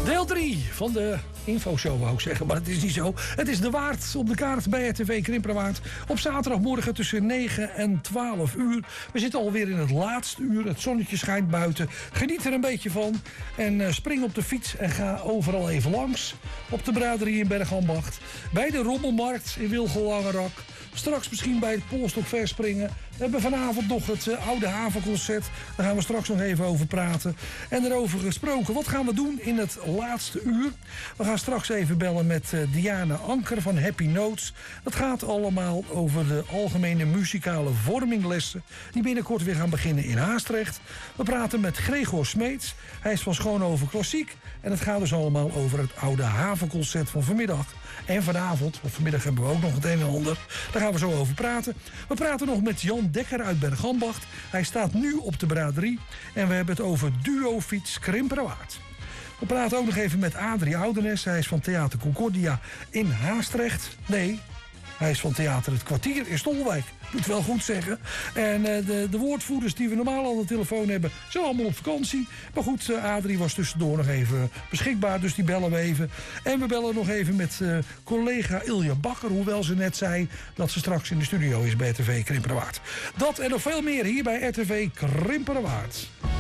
Deel 3 van de infoshow wou ik zeggen, maar het is niet zo. Het is de Waard op de kaart bij RTV Krimpenerwaard. Op zaterdagmorgen tussen 9 en 12 uur. We zitten alweer in het laatste uur. Het zonnetje schijnt buiten. Geniet er een beetje van. En spring op de fiets en ga overal even langs. Op de braderie in Bergambacht. Bij de Rommelmarkt in Wilgen-Langerak. Straks misschien bij het Polstok verspringen. We hebben vanavond nog het Oude Havenconcert. Daar gaan we straks nog even over praten. En erover gesproken, wat gaan we doen in het laatste uur? We gaan straks even bellen met Diana Anker van Happy Notes. Dat gaat allemaal over de algemene muzikale vorminglessen die binnenkort weer gaan beginnen in Haastrecht. We praten met Gregor Smeets. Hij is van Schoonhoven Klassiek. En het gaat dus allemaal over het Oude Havenconcert van vanmiddag. En vanavond, of vanmiddag hebben we ook nog het een en ander. Daar gaan we zo over praten. We praten nog met Jan Dekker uit Bergambacht. Hij staat nu op de braderie. En we hebben het over duofiets Krimpenerwaard. We praten ook nog even met Adrie Oudenes. Hij is van Theater Concordia in Haastrecht. Nee, hij is van Theater Het Kwartier in Stolwijk. Moet wel goed zeggen. En de woordvoerders die we normaal aan de telefoon hebben, zijn allemaal op vakantie. Maar goed, Adrie was tussendoor nog even beschikbaar, dus die bellen we even. En we bellen nog even met collega Ilja Bakker, hoewel ze net zei dat ze straks in de studio is bij RTV Krimpenerwaard. Dat en nog veel meer hier bij RTV Krimpenerwaard.